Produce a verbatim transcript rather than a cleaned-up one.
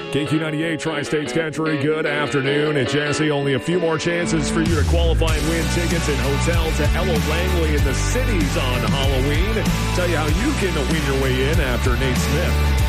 K Q ninety-eight, Tri-States Country, good afternoon. It's Jesse. Only a few more chances for you to qualify and win tickets and hotels to Ella Langley in the cities on Halloween. Tell you how you can win your way in after Nate Smith.